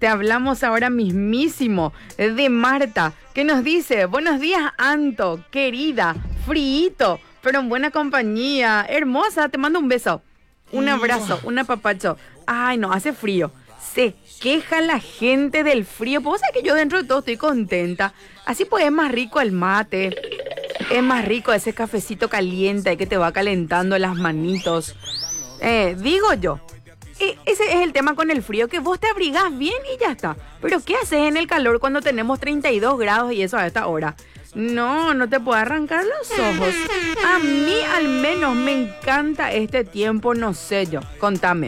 Te hablamos ahora mismísimo de Marta, que nos dice: buenos días, Anto, querida, friito, pero en buena compañía, hermosa, te mando un beso, un abrazo, un apapacho. Ay, no, hace frío. Se queja la gente del frío. Pues, ¿sabes que yo dentro de todo estoy contenta? Así pues es más rico el mate. Es más rico ese cafecito caliente que te va calentando las manitos. Digo yo. Ese es el tema con el frío, que vos te abrigás bien y ya está. Pero ¿qué haces en el calor cuando tenemos 32 grados y eso a esta hora? No te puedo arrancar los ojos. A mí al menos me encanta este tiempo, no sé yo. Contame.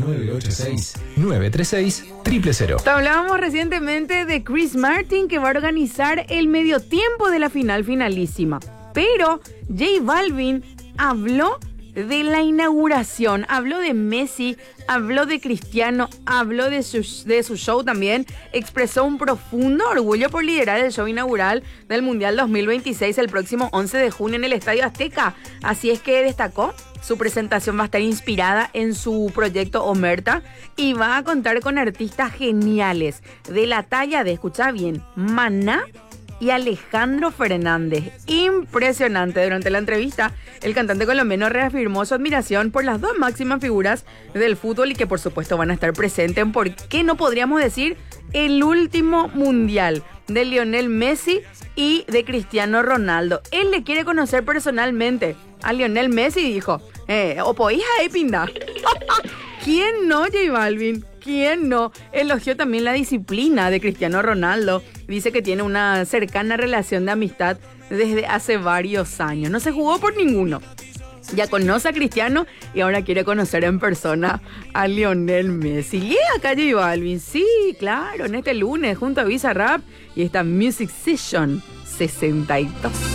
0986-936-000. Te hablábamos recientemente de Chris Martin, que va a organizar el medio tiempo de la finalísima. Pero J Balvin habló de la inauguración, habló de Messi, habló de Cristiano, habló de su show también, expresó un profundo orgullo por liderar el show inaugural del Mundial 2026 el próximo 11 de junio en el Estadio Azteca. Así es que destacó: su presentación va a estar inspirada en su proyecto Omerta y va a contar con artistas geniales de la talla de, escucha bien, Maná y Alejandro Fernández. Impresionante. Durante la entrevista, el cantante colombiano reafirmó su admiración por las dos máximas figuras del fútbol y que por supuesto van a estar presentes en, ¿por qué no podríamos decir?, el último mundial de Lionel Messi y de Cristiano Ronaldo. Él le quiere conocer personalmente a Lionel Messi y dijo: opo hija de pinda. ¿Quién no, J Balvin? ¿Quién no? Elogió también la disciplina de Cristiano Ronaldo. Dice que tiene una cercana relación de amistad desde hace varios años. No se jugó por ninguno. Ya conoce a Cristiano y ahora quiere conocer en persona a Lionel Messi. Y acá J Balvin, sí, claro, en este lunes junto a Bizarrap y esta Music Session 62.